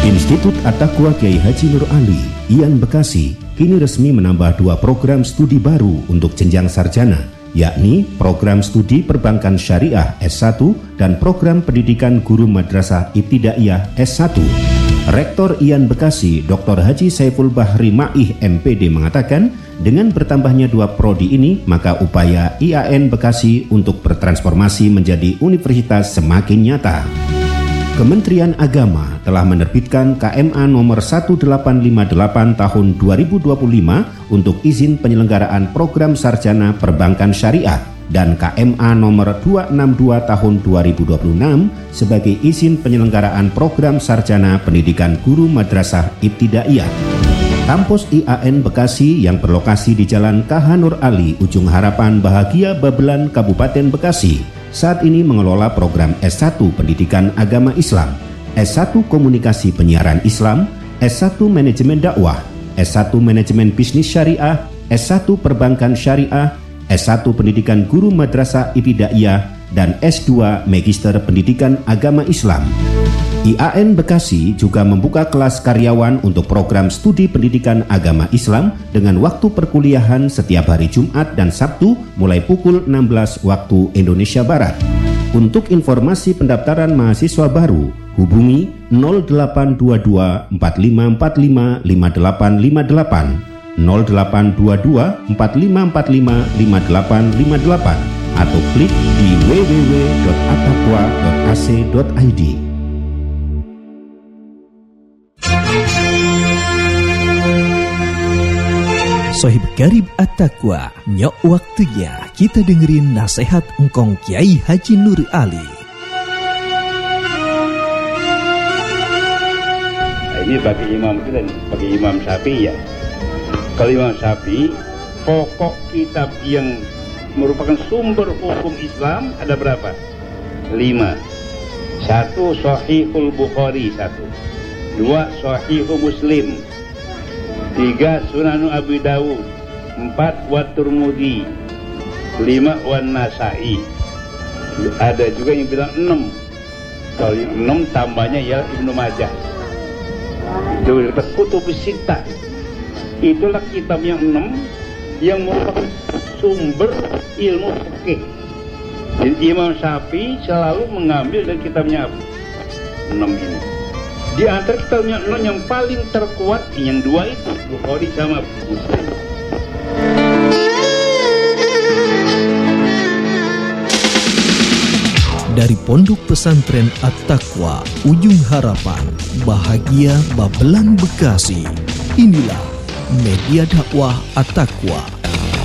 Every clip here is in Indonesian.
Institut At-Taqwa Kiai Haji Nur Ali, IAN Bekasi, kini resmi menambah 2 program studi baru untuk jenjang sarjana, yakni program studi Perbankan Syariah S1 dan program Pendidikan Guru Madrasah Ibtidaiyah S1. Rektor IAN Bekasi, Dr. Haji Saiful Bahri Ma'ih MPD mengatakan, dengan bertambahnya 2 prodi ini, maka upaya IAN Bekasi untuk bertransformasi menjadi universitas semakin nyata. Kementerian Agama telah menerbitkan KMA nomor 1858 tahun 2025 untuk izin penyelenggaraan program sarjana perbankan syariah dan KMA nomor 262 tahun 2026 sebagai izin penyelenggaraan program sarjana pendidikan guru madrasah ibtidaiyah. Kampus IAN Bekasi yang berlokasi di Jalan KH Nur Ali, Ujung Harapan Bahagia, Babelan, Kabupaten Bekasi, saat ini mengelola program S1 Pendidikan Agama Islam, S1 Komunikasi Penyiaran Islam, S1 Manajemen Dakwah, S1 Manajemen Bisnis Syariah, S1 Perbankan Syariah, S1 Pendidikan Guru Madrasah Ibtidaiyah, dan S2 Magister Pendidikan Agama Islam. IAN Bekasi juga membuka kelas karyawan untuk program studi pendidikan agama Islam dengan waktu perkuliahan setiap hari Jumat dan Sabtu mulai pukul 16 waktu Indonesia Barat. Untuk informasi pendaftaran mahasiswa baru, hubungi 0822 4545 5858, 0822 4545 5858, atau klik di www.attaqwa.ac.id. Sohib Garib At-Taqwa, nyok waktunya kita dengerin nasihat engkong Kiai Haji Nur Ali. Ini bagi imam kita nih, bagi Imam Syafi'i ya. Kalau Imam Syafi'i, pokok kitab yang merupakan sumber hukum Islam ada berapa? 5. 1. Sahihul Bukhari 1. 2. Sahihul Muslim. 3. Sunanu Abi Dawud. 4. Wat Tirmidzi. 5. Wan Nasa'i. Ada juga yang bilang 6. Kalau yang 6 tambahnya ya Ibnu Majah. Itu Kutubus Sittah. Itulah kitab yang 6 yang merupakan sumber ilmu fikih. Jadi Imam Syafi'i selalu mengambil dari kitabnya 6 ini. Di antara kitabnya yang paling terkuat yang 2 itu Bukhari sama Muslim. Dari Pondok Pesantren At-Taqwa, Ujung Harapan, Bahagia, Babelan, Bekasi, inilah media dakwah At-Taqwa.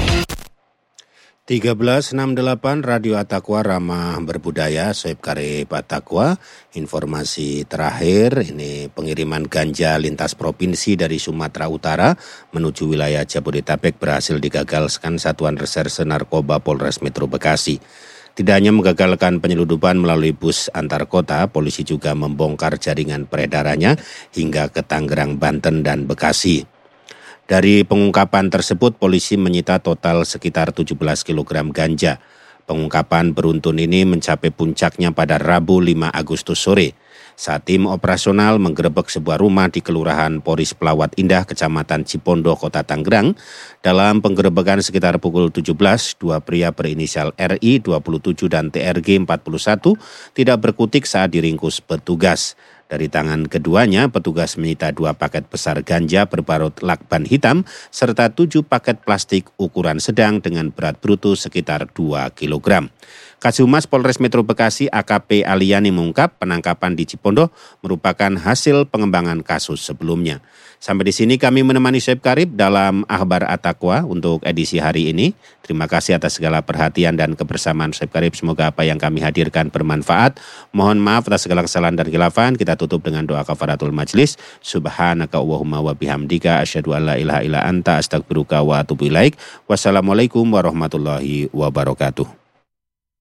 1368 Radio At-Taqwa Ramah Berbudaya, Sohib Garib At-Taqwa. Informasi terakhir, ini pengiriman ganja lintas provinsi dari Sumatera Utara menuju wilayah Jabodetabek berhasil digagalkan Satuan Reserse Narkoba Polres Metro Bekasi. Tidak hanya menggagalkan penyeludupan melalui bus antar kota, polisi juga membongkar jaringan peredarannya hingga ke Tangerang, Banten, dan Bekasi. Dari pengungkapan tersebut, polisi menyita total sekitar 17 kg ganja. Pengungkapan beruntun ini mencapai puncaknya pada Rabu 5 Agustus sore, saat tim operasional menggerebek sebuah rumah di Kelurahan Poris Pelawat Indah, Kecamatan Cipondo, Kota Tangerang. Dalam penggerebekan sekitar pukul 17, 2 pria berinisial RI 27 dan TRG 41 tidak berkutik saat diringkus petugas. Dari tangan keduanya, petugas menyita 2 paket besar ganja berbarut lakban hitam serta 7 paket plastik ukuran sedang dengan berat bruto sekitar 2 kg. Kasubmas Polres Metro Bekasi AKP Aliani mengungkap penangkapan di Cipondo merupakan hasil pengembangan kasus sebelumnya. Sampai di sini kami menemani Sohib Garib dalam Akhbar At-Taqwa untuk edisi hari ini. Terima kasih atas segala perhatian dan kebersamaan Sohib Garib. Semoga apa yang kami hadirkan bermanfaat. Mohon maaf atas segala kesalahan dan khilafan. Kita tutup dengan doa kafaratul majlis. Subhanaka Allahumma wa bihamdika asyhadu an la ilaha illa anta astaghfiruka wa atubu ilaik. Wassalamualaikum warahmatullahi wabarakatuh.